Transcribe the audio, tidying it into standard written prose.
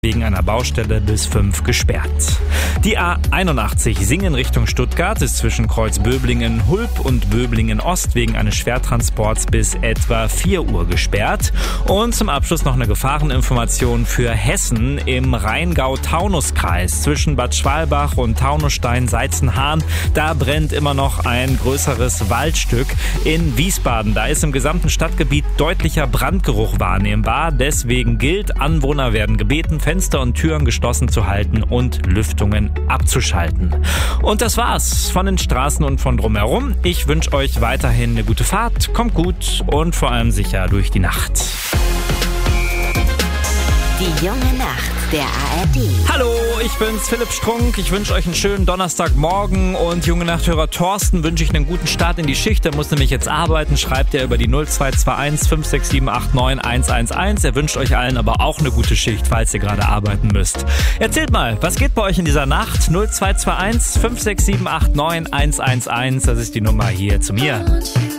wegen einer Baustelle bis 5 gesperrt. Die A81 Singen Richtung Stuttgart ist zwischen Kreuzböblingen-Hulb und Böblingen-Ost wegen eines Schwertransports bis etwa 4 Uhr gesperrt. Und zum Abschluss noch eine Gefahreninformation für Hessen im Rheingau-Taunus-Kreis zwischen Bad Schwalbach und Taunusstein-Seizenhahn. Da brennt immer noch ein größeres Waldstück in Wiesbaden. Da ist im gesamten Stadtgebiet deutlicher Brandgeruch wahrnehmbar. Deswegen gilt, Anwohner werden gebeten, Fenster und Türen geschlossen zu halten und Lüftungen abzuschalten. Und das war's von den Straßen und von drumherum. Ich wünsche euch weiterhin eine gute Fahrt, kommt gut und vor allem sicher durch die Nacht. Die junge Nacht der ARD. Hallo, ich bin's, Philipp Strunk. Ich wünsche euch einen schönen Donnerstagmorgen und junge Nachthörer Thorsten wünsche ich einen guten Start in die Schicht. Er muss nämlich jetzt arbeiten, schreibt er über die 0221 56789 111. Er wünscht euch allen aber auch eine gute Schicht, falls ihr gerade arbeiten müsst. Erzählt mal, was geht bei euch in dieser Nacht? 0221 56789 111, das ist die Nummer hier zu mir.